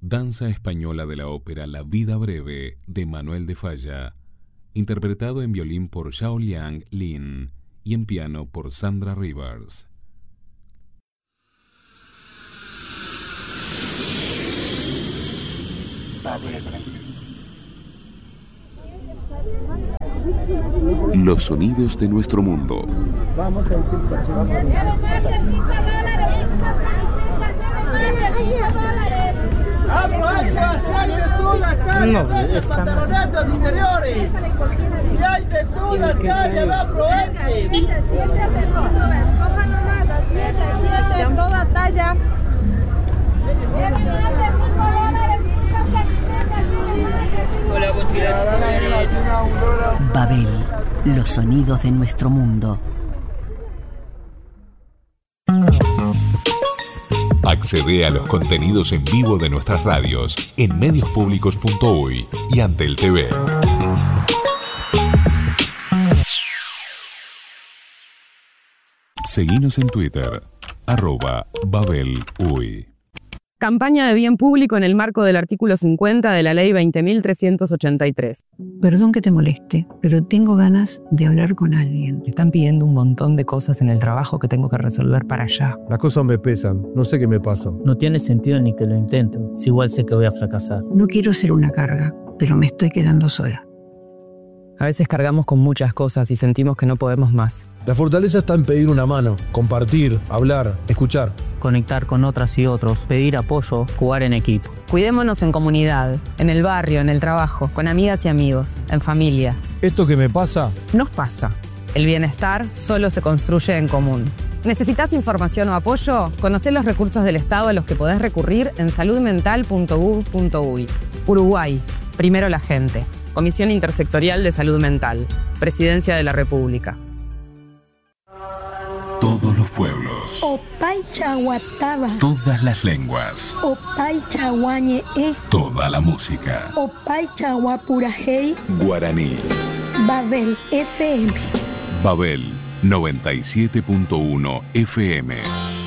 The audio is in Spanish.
Danza española de la ópera La vida breve de Manuel de Falla, interpretado en violín por Xiaoliang Lin y en piano por Sandra Rivers. Los sonidos de nuestro mundo. Aprovecha, si hay de toda calle, vaya pantalonetas interiores. Si hay de toda calle, va, aproveche. 7 ves, cojan nomás, 7, toda talla. Hola, mochilas. Babel, los sonidos de nuestro mundo. Accede a los contenidos en vivo de nuestras radios en mediospublicos.uy y Antel TV. Seguinos en Twitter, @BabelUy. Campaña de bien público en el marco del artículo 50 de la Ley 20.383. Perdón que te moleste, pero tengo ganas de hablar con alguien. Me están pidiendo un montón de cosas en el trabajo que tengo que resolver para allá. Las cosas me pesan, no sé qué me pasa. No tiene sentido ni que lo intento, si igual sé que voy a fracasar. No quiero ser una carga, pero me estoy quedando sola. A veces cargamos con muchas cosas y sentimos que no podemos más. La fortaleza está en pedir una mano, compartir, hablar, escuchar. Conectar con otras y otros, pedir apoyo, jugar en equipo. Cuidémonos en comunidad, en el barrio, en el trabajo, con amigas y amigos, en familia. Esto que me pasa, Nos pasa. El bienestar solo se construye en común. ¿Necesitas información o apoyo? Conocé los recursos del Estado a los que podés recurrir en saludmental.gov.uy. Uruguay, primero la gente. Comisión Intersectorial de Salud Mental. Presidencia de la República. Todos los pueblos. Opaichahuataba. Todas las lenguas. Opaichahuañe. Toda la música. Opaichahuapurajei. Guaraní. Babel FM. Babel 97.1 FM.